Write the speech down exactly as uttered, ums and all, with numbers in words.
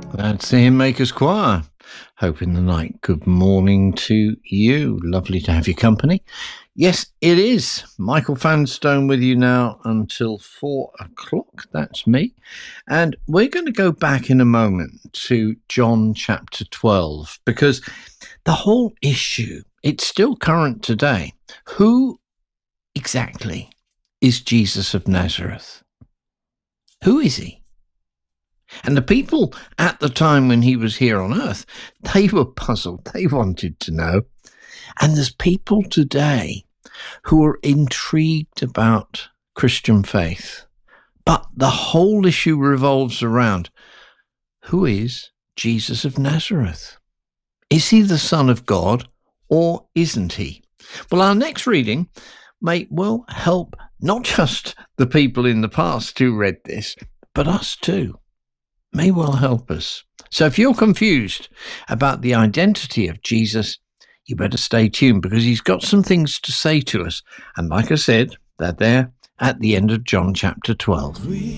That's the Hymn Makers Choir. Hope in the night. Good morning to you. Lovely to have your company. Yes, it is. Michael Fanstone with you now until four o'clock. That's me. And we're going to go back in a moment to John chapter twelve, because the whole issue, it's still current today. Who exactly is Jesus of Nazareth? Who is he? And the people at the time when he was here on earth, they were puzzled. They wanted to know. And there's people today who are intrigued about Christian faith. But the whole issue revolves around, who is Jesus of Nazareth? Is he the Son of God or isn't he? Well, our next reading may well help not just the people in the past who read this, but us too. May well help us. So if you're confused about the identity of Jesus, you better stay tuned, because he's got some things to say to us. And like I said, they're there at the end of John chapter twelve. We